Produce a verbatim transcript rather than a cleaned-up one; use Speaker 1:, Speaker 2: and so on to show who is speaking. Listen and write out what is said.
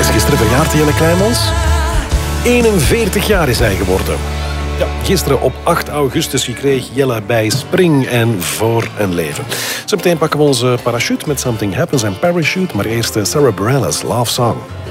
Speaker 1: is gisteren verjaard, Jelle Kleimans. eenenveertig jaar is hij geworden. Ja, gisteren op acht augustus kreeg Jelle bij Spring en Voor een Leven. Zo meteen pakken we onze parachute met Something Happens en Parachute, maar eerst Sarah Bareilles Love Song.